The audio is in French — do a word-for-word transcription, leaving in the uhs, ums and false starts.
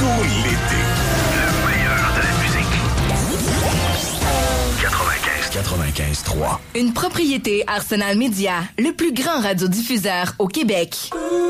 Pour l'été. Le meilleur de la musique. quatre-vingt-quinze quatre-vingt-quinze trois. Une propriété Arsenal Média, le plus grand radiodiffuseur au Québec.